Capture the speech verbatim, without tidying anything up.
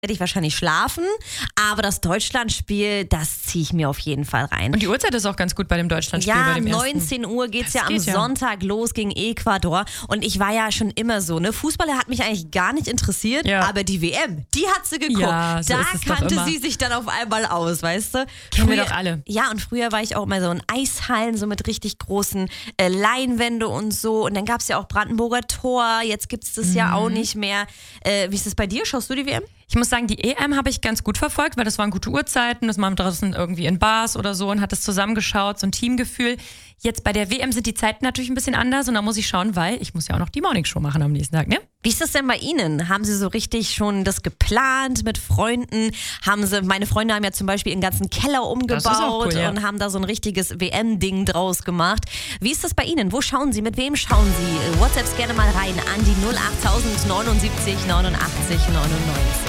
werde ich wahrscheinlich schlafen, aber das Deutschlandspiel, das ziehe ich mir auf jeden Fall rein. Und die Uhrzeit ist auch ganz gut bei dem Deutschlandspiel. Ja, bei dem neunzehn Uhr geht's das ja am geht ja. Sonntag los gegen Ecuador und ich war ja schon immer so, ne, Fußballer hat mich eigentlich gar nicht interessiert, ja. aber die W M, die hat sie geguckt. Ja, so da ist es doch kannte immer. sie sich dann auf einmal aus, weißt du? Kennen wir Früher- doch alle. Ja, und früher war ich auch immer so in Eishallen, so mit richtig großen äh, Leinwände und so und dann gab's ja auch Brandenburger Tor, jetzt gibt's das Mhm. ja auch nicht mehr. Äh, wie ist das bei dir? Schaust du die W M? Ich muss sagen, die E M habe ich ganz gut verfolgt, weil das waren gute Uhrzeiten, das war draußen irgendwie in Bars oder so und hat das zusammengeschaut, so ein Teamgefühl. Jetzt bei der W M sind die Zeiten natürlich ein bisschen anders und da muss ich schauen, weil ich muss ja auch noch die Morningshow machen am nächsten Tag, ne? Wie ist das denn bei Ihnen? Haben Sie so richtig schon das geplant mit Freunden? Haben Sie, meine Freunde haben ja zum Beispiel ihren ganzen Keller umgebaut Das ist auch cool, ja. und haben da so ein richtiges W M-Ding draus gemacht. Wie ist das bei Ihnen? Wo schauen Sie? Mit wem schauen Sie? WhatsApps gerne mal rein an die null acht neunundsiebzig neunundachtzig neunundneunzig.